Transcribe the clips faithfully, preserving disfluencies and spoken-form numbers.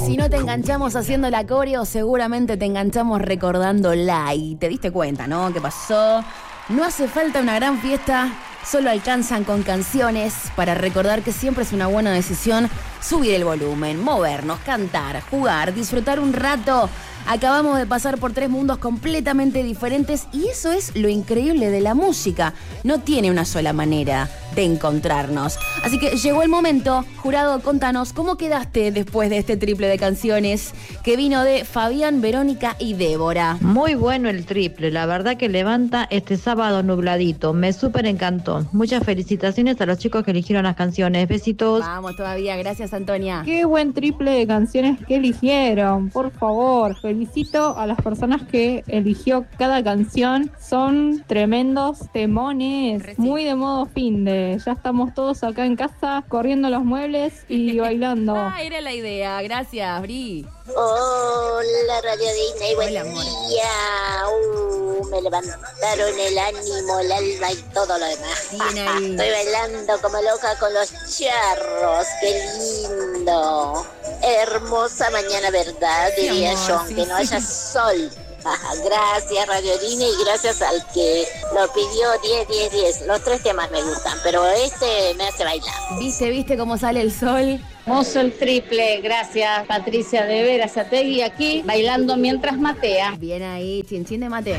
si no te enganchamos haciendo la coreo, seguramente te enganchamos recordándola. Y te diste cuenta, ¿no? ¿Qué pasó? No hace falta una gran fiesta, solo alcanzan con canciones para recordar que siempre es una buena decisión subir el volumen, movernos, cantar, jugar, disfrutar un rato. Acabamos de pasar por tres mundos completamente diferentes y eso es lo increíble de la música. No tiene una sola manera de encontrarnos. Así que llegó el momento. Jurado, contanos, ¿cómo quedaste después de este triple de canciones que vino de Fabián, Verónica y Débora? Muy bueno el triple, la verdad que levanta este sábado nubladito. Me súper encantó. Muchas felicitaciones a los chicos que eligieron las canciones. Besitos. Vamos todavía, gracias Antonia. Qué buen triple de canciones que eligieron, por favor. Felicito a las personas que eligió cada canción. Son tremendos temones, muy de modo fin de. Ya estamos todos acá en casa corriendo los muebles y bailando. Ah, era la idea. Gracias, Bri. Hola Radio Disney, buen Hola, amor. día. Uh, me levantaron el ánimo, el alma y todo lo demás. Bien ahí. Estoy bailando como loca con los charros, qué lindo. Hermosa mañana, ¿verdad? Sí, Diría amor, yo, sí, aunque no sí. haya sol. Ajá, gracias Radio Disney y gracias al que lo pidió diez, diez, diez. Los tres temas me gustan, pero este me hace bailar. ¿Viste, viste cómo sale el sol? Hermoso el triple, gracias Patricia de Verazategui aquí bailando mientras matea. Bien ahí, chin chin de mate.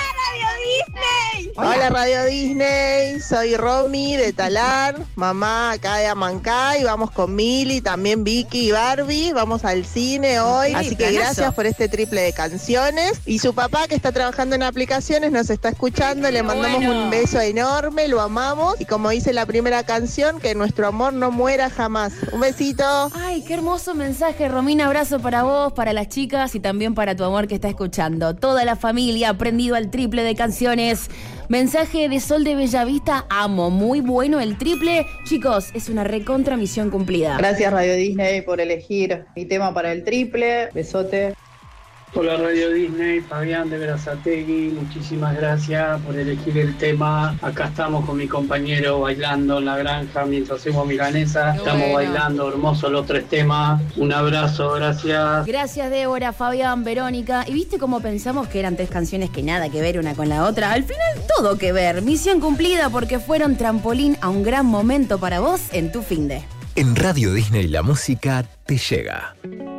Hola Radio Disney, soy Romy de Talar, mamá acá de Amancay, vamos con Mili, también Vicky y Barbie, vamos al cine hoy, Ok, así que planazo. gracias por este triple de canciones. Y su papá que está trabajando en aplicaciones nos está escuchando, le mandamos bueno. un beso enorme, lo amamos y como dice la primera canción, que nuestro amor no muera jamás. Un besito. Ay, qué hermoso mensaje, Romina. Abrazo para vos, para las chicas y también para tu amor que está escuchando. Toda la familia ha aprendido al triple de canciones. Mensaje de Sol de Bellavista, amo. Muy bueno el triple. Chicos, es una recontra misión cumplida. Gracias Radio Disney por elegir mi tema para el triple. Besote. Hola Radio Disney, Fabián de Verazategui, muchísimas gracias por elegir el tema. Acá estamos con mi compañero bailando en la granja mientras hacemos milanesa. Estamos Bueno. bailando, hermosos los tres temas. Un abrazo, gracias. Gracias Débora, Fabián, Verónica. ¿Y viste cómo pensamos que eran tres canciones que nada que ver una con la otra? Al final todo que ver. Misión cumplida porque fueron trampolín a un gran momento para vos en tu finde. En Radio Disney la música te llega.